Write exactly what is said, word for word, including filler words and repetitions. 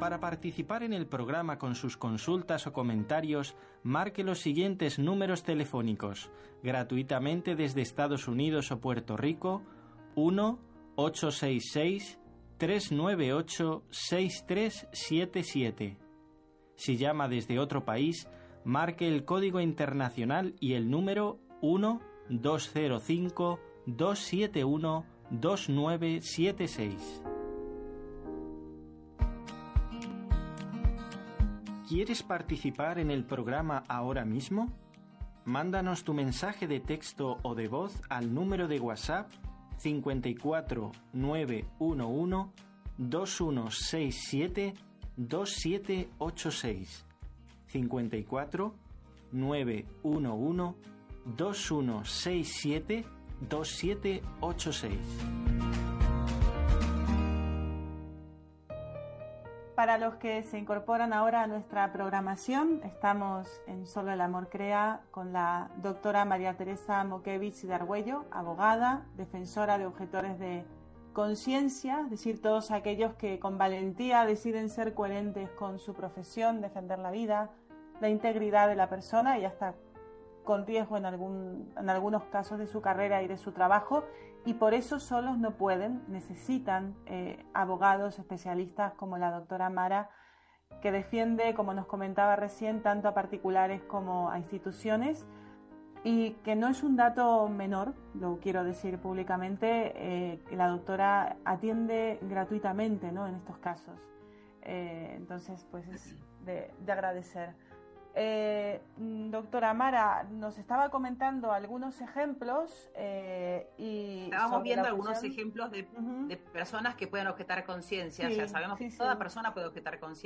Para participar en el programa con sus consultas o comentarios, marque los siguientes números telefónicos, gratuitamente desde Estados Unidos o Puerto Rico: uno ocho seis seis, tres nueve ocho, seis tres siete siete. Si llama desde otro país, marque el código internacional y el número uno dos cero cinco, dos siete uno, dos nueve siete seis. ¿Quieres participar en el programa ahora mismo? Mándanos tu mensaje de texto o de voz al número de WhatsApp cincuenta y cuatro nueve uno uno, dos uno seis siete, dos siete ocho seis. cincuenta y cuatro nueve uno uno, dos uno seis siete, dos siete ocho seis. Para los que se incorporan ahora a nuestra programación, estamos en Solo el Amor Crea con la doctora María Teresa Moquevich de Argüello, abogada, defensora de objetores de conciencia, es decir, todos aquellos que con valentía deciden ser coherentes con su profesión, defender la vida, la integridad de la persona y hasta con riesgo en, algún, en algunos casos de su carrera y de su trabajo, y por eso solos no pueden, necesitan eh, abogados especialistas como la doctora Mara, que defiende, como nos comentaba recién, tanto a particulares como a instituciones, y que no es un dato menor, lo quiero decir públicamente, eh, que la doctora atiende gratuitamente, ¿no?, en estos casos. Eh, entonces, pues es de, de agradecer. Eh, doctora Mara, nos estaba comentando algunos ejemplos eh, y estábamos viendo algunos ejemplos de, uh-huh. de personas que pueden objetar conciencia. Sí, ya sabemos sí, que sí. toda persona puede objetar conciencia.